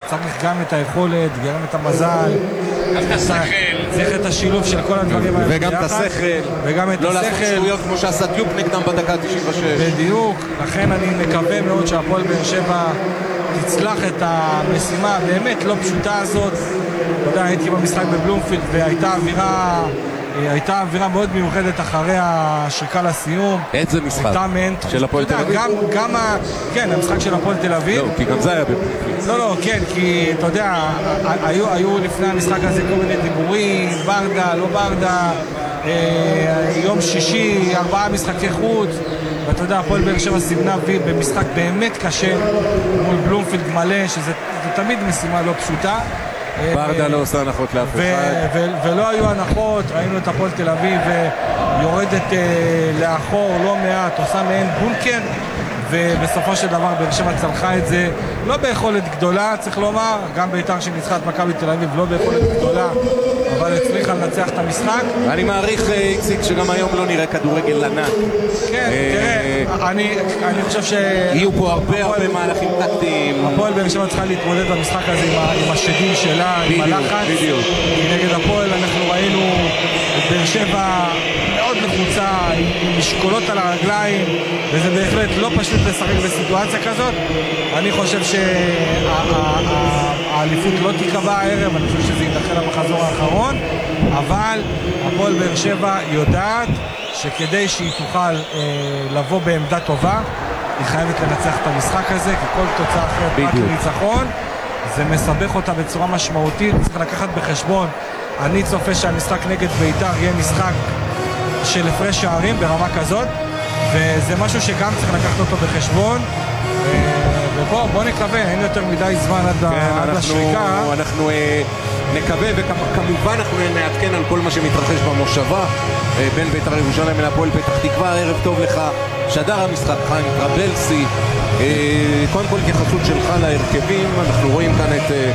צריך גם את היכולת, גם את המזל, צריך את השילוב של כל הדברים האלה וגם את השכל, לא לעשות שטויות כמו שעשה דיוק נגדם בדקה 96. בדיוק, לכן אני מקווה מאוד שהפועל באר שבע תצלח את המשימה באמת לא פשוטה הזאת. אתה יודע, הייתי במשחק בבלומפילד והייתה אווירה מאוד מיוחדת אחרי השריקה לסיום. איזה משחק? של הפועל תל אביב? כן, המשחק של הפועל תל אביב. לא, כי גם זה היה בבלומפילד. לא, כן, כי אתה יודע, היו לפני המשחק הזה כל מיני דיבורים, ברדה, לא ברדה, יום שישי, 4 משחקי חוץ, ואתה יודע, הפועל באר שבע סימנה במשחק באמת קשה מול בלומפילד מלא, שזה תמיד משימה לא פשוטה. ברדה לא עושה הנחות לאף אחד. ולא היו הנחות, ראינו את הפועל תל אביב יורדת לאחור לא מעט, עושה מעין בונקר, ובסופו של דבר באר שבע צלחה את זה לא ביכולת גדולה, צריך לומר, גם בית"ר שניצחה את מכבי תל אביב לא ביכולת גדולה, אבל הצליחה לנצח את המשחק. אני מעריך איציק שגם היום לא נראה כדורגל ענק. כן, תראה, אני חושב יהיו פה הרבה מהלכים טקטיים. הפועל באר שבע צריכה להתמודד במשחק הזה עם השדים שלה, עם הלחץ. נגד הפועל אנחנו ראינו את באר שבע מאוד לחוצה, עם משקולות על הרגליים, וזה בהחלט לא פשוט לשחק בסיטואציה כזאת. אני חושב שהאליפות לא תיקבע הערב, אני חושב שזה יידחה למחזור האחרון, אבל הפועל באר שבע יודעת שכדי שהיא תוכל לבוא בעמדה טובה, היא חייבת לנצח את המשחק הזה, כי כל תוצאה אחרת רק ניצחון, זה מסבך אותה בצורה משמעותית. צריך לקחת בחשבון, אני צופה שהמשחק נגד בית"ר יהיה משחק של הפרש שערים ברמה כזאת, וזה משהו שגם צריך לקחת אותו בחשבון, ובוא נקווה, אין יותר מדי זמן עד השריקה. אנחנו נקווה, וכמובן אנחנו נעדכן על כל מה שמתרחש במושבה בין בית"ר ירושלים ולהפועל פתח תקווה. ערב טוב לך, שדר המשחק חיים טרבלסי. קודם כל התייחסות שלך להרכבים, אנחנו רואים כאן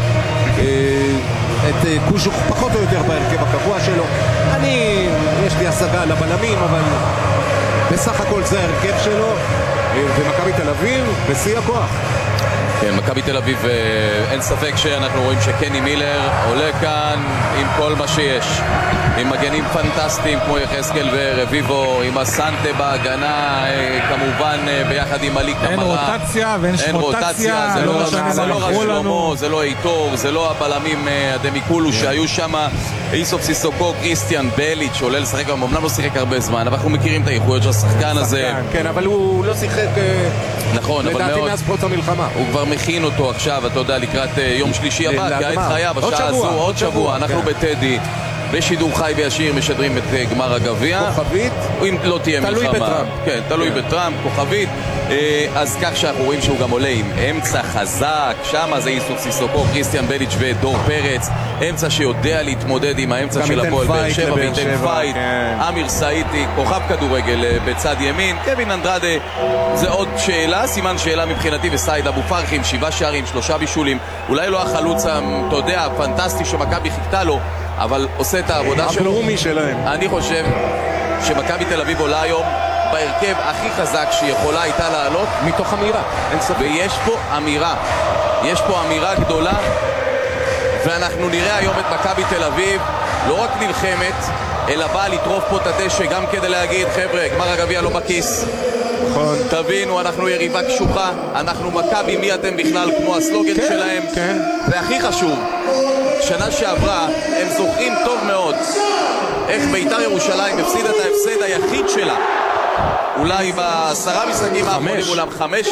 את קושוק פחות או יותר בהרכב הקבוע שלו. יש לי השגה על הבלמים, אבל בסך הכל זה ההרכב שלו, ומכבי תל אביב בשיא הכוח. כן, מכבי תל אביב, אין ספק שאנחנו רואים שקני מילר עולה כאן עם כל מה שיש, עם מגנים פנטסטיים כמו יחזקאל ורביבו, עם הסנטה בהגנה, כמובן ביחד עם עלי קמרה. אין רוטציה ואין רוטציה, זה לא רשלומו, זה לא איתור, זה לא הבלמים הדמיקולו שהיו שם, איסוף סיסוקו, קריסטיאן בליץ' שעולה לשחק, אמנם לא שיחק הרבה זמן, אבל אנחנו מכירים את האיכויות של השחקן הזה. כן, אבל הוא לא שיחק, נכון, אבל לדעתי מאז פרוץ המלחמה. הוא כבר מכין אותו עכשיו, אתה יודע, לקראת יום שלישי הבא, כי היית חיה בשעה הזו, עוד שבוע, אנחנו בטדי, בשידור חי וישיר משדרים את גמר הגביע. כוכבית? אם לא תהיה מלחמה. תלוי בטראמפ. כן, תלוי בטראמפ, כוכבית. אז כך שאנחנו רואים שהוא גם עולה עם אמצע חזק, שם זה איסוף סיסוקו, קריסטיאן בליץ' ודור פרץ, אמצע שיודע להתמודד עם האמצע של הפועל באר שבע וייתן פייט. אמיר סאיטי, כוכב כדורגל בצד ימין, קווין אנדרדה, זה עוד שאלה, סימן שאלה מבחינתי, וסייד אבו פרחי עם 7 שערים, 3 בישולים, אולי לא החלוץ, אתה יודע, הפנטסטי שמכבי חיכתה לו, אבל עושה את העבודה שלו. הברומי שלהם. אני חושב שמכבי תל אביב עולה היום בהרכב הכי חזק שיכולה הייתה לעלות, מתוך אמירה, אין ספק. ויש פה אמירה, יש פה אמירה גדולה, ואנחנו נראה היום את מכבי תל אביב לא רק נלחמת, אלא באה לטרוף פה את הדשא גם כדי להגיד, חבר'ה, גמר הגביע לא בכיס. נכון. תבינו, אנחנו יריבה קשוחה, אנחנו מכבי, מי אתם בכלל, כמו הסלוגן שלהם. כן. והכי חשוב, שנה שעברה הם זוכרים טוב מאוד איך בית"ר ירושלים הפסידה את ההפסד היחיד שלה, אולי ב10 משחקים האחרונים מולם 5-0.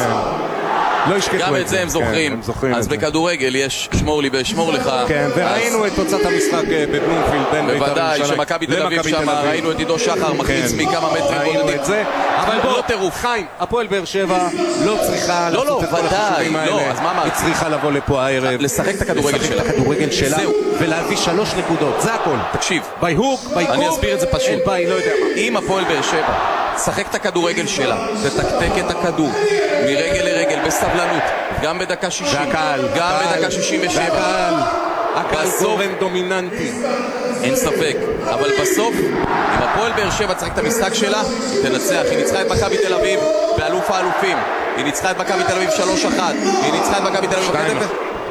גם את זה הם זוכרים. אז בכדורגל יש שמור לי ושמור לך. כן, וראינו את תוצאת המשחק בבלומפילד בין בית"ר ירושלים. בוודאי שמכבי תל אביב שם, ראינו את עידו שחר מחליץ מכמה מטרים בודדים. אבל לא טירוף. חיים, הפועל באר שבע לא צריכה לעשות את כל החישובים האלה. היא צריכה לבוא לפה הערב, לשחק את הכדורגל שלה ולהביא 3 נקודות, זה הכל. תקשיב, בהוק, בייקור, אני אסביר את זה פשוט. אין בעי, לא יודע מה. אם הפועל באר שבע שחק את הכדורגל שלה, תתקתק את הכדור מרגל לרגל בסבלנות, גם בדקה 60, גם בדקה 67, הקהל גורם דומיננטי, אין ספק. אבל בסוף, אם הפועל באר שבע תשחק את המשחק שלה, תנצח. היא ניצחה את מכבי תל אביב באלוף האלופים, היא ניצחה את מכבי תל אביב 3-1, היא ניצחה את מכבי תל אביב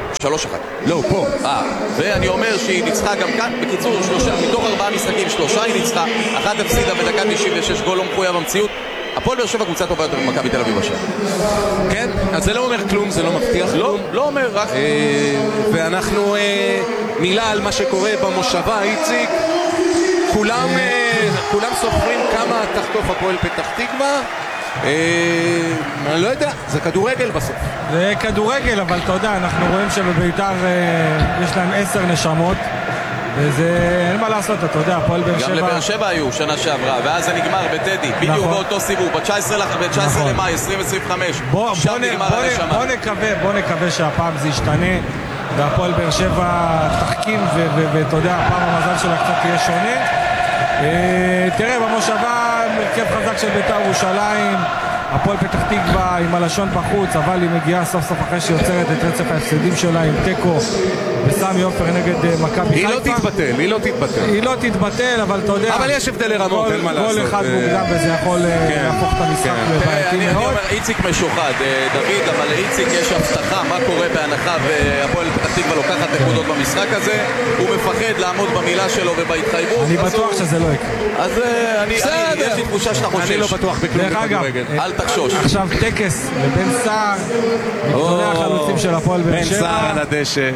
3-1. לא, פה. ואני אומר שהיא ניצחה גם כאן. בקיצור, מתוך 4 משחקים 3 היא ניצחה, 1 הפסידה בדקה 96, גול לא מחויב המציאות. הפועל באר שבע קבוצה טובה יותר ממכבי תל אביב השנה. כן, אז זה לא אומר כלום, זה לא מבטיח כלום. לא אומר, רק... ואנחנו מילה על מה שקורה במושבה, איציק. כולם סופרים כמה תחטוף הפועל פתח תקווה. אני לא יודע, זה כדורגל בסוף. זה כדורגל, אבל אתה יודע, אנחנו רואים שבביתר יש להם 10 נשמות, וזה אין מה לעשות, אתה יודע, הפועל באר שבע... גם לבאר שבע היו שנה שעברה, ואז זה נגמר בטדי, בדיוק באותו סיבוב, ב-19 למאי 2025, שם נגמר הרשמה. בוא נקווה שהפעם זה ישתנה, והפועל באר שבע תחכים, ואתה יודע, הפעם המזל שלה קצת תהיה שונה. תראה, במושבה מרכב חזק של בית"ר ירושלים, הפועל פתח תקווה עם הלשון בחוץ, אבל היא מגיעה סוף סוף אחרי שיוצרת את רצף ההפסדים שלה עם תיקו בסמי עופר נגד מכבי חיפה. היא לא תתבטל, אבל אתה יודע, אבל יש הבדלי רמות, אין מה לעשות. גול אחד מוקדם וזה יכול להפוך את המשחק לבעייתי מאוד. אני אומר, איציק משוחד, דוד, אבל לאיציק יש הבטחה מה קורה בהנחה והפועל פתח תקווה לוקחת נקודות במשחק הזה. הוא מפחד לעמוד במילה שלו ובהתחייבות. אני בטוח שזה לא יקרה. אז יש לי תחושה שאתה חושש. אני לא בטוח בכלום בכדורגל. אל תחשוש. עכשיו טקס לבן סער, מגדולי החלוצים של הפועל באר שבע. בן סער על הדשא.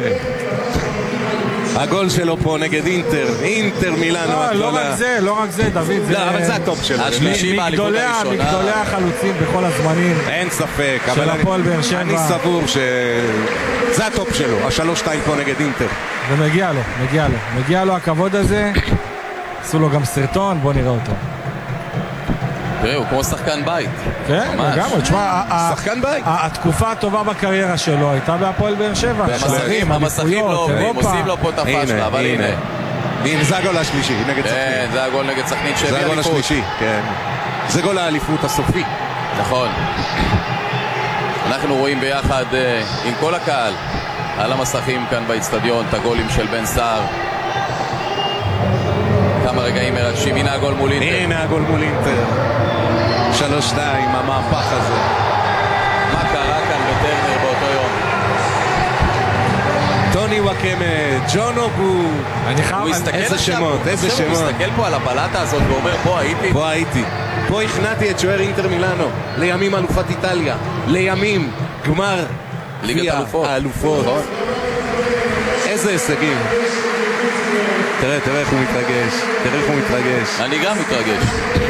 הגול שלו פה נגד אינטר מילאנו. לא רק זה, דוד. לא, אבל זה הטופ שלו. מגדולי החלוצים בכל הזמנים. אין ספק. של הפועל באר שבע. אני סבור שזה הטופ שלו, 3-2 פה נגד אינטר. ומגיע לו הכבוד הזה. עשו לו גם סרטון, בוא נראה אותו. תראה, הוא כמו שחקן בית. כן, לגמרי, תשמע, שחקן בית. התקופה הטובה בקריירה שלו הייתה בהפועל באר שבע. המסכים לא עוברים, עושים לו פה את הפשלה, אבל הנה. זה הגול השלישי נגד סכנין. כן, זה הגול נגד סכנין שהביא אליפות. זה הגול השלישי, כן. זה גול האליפות הסופי. נכון. אנחנו רואים ביחד עם כל הקהל על המסכים כאן באצטדיון את הגולים של בן סער. כמה רגעים מרגשים, הנה הגול מול אינטר. 3-2, המהפך הזה. מה קרה כאן בטרנר באותו יום? טוני וואקמה, ג'ון אובו. איזה שמות. הוא מסתכל פה על הבלטה הזאת ואומר, פה הייתי. פה הכנעתי את שוער אינטר מילאנו. לימים אלופת איטליה. לימים גמר ליגת האלופות. איזה הישגים. תראה איך הוא מתרגש. אני גם מתרגש.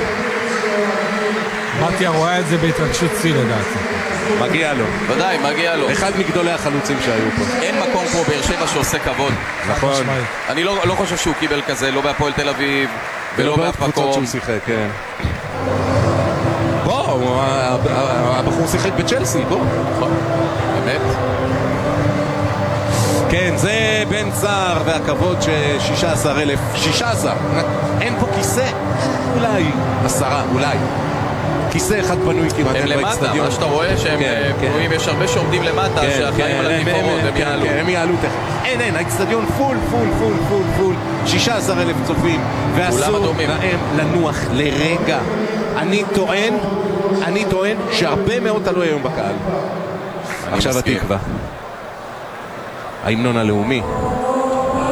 מתיה רואה את זה בהתרגשות שיא לדעתי. מגיע לו. ודאי, מגיע לו. אחד מגדולי החלוצים שהיו פה. אין מקום כמו באר שבע שעושה כבוד. נכון. אני לא חושב שהוא קיבל כזה, לא בהפועל תל אביב ולא באף מקום. שהוא שיחק, כן. בוא, הבחור שיחק בצ'לסי, בוא. נכון, באמת. כן, זה בן סער והכבוד 16,000. אין פה כיסא. אולי 10, אולי. כיסא אחד פנוי כמעט. הם למטה, מה שאתה רואה שהם פנויים, יש הרבה שעומדים למטה, שהחיים על התפאורות, הם יעלו. אין, האצטדיון פול, 16,000 צופים, ואסור להם לנוח לרגע. אני טוען שהרבה מאוד תלוי היום בקהל. עכשיו התקווה. ההמנון הלאומי.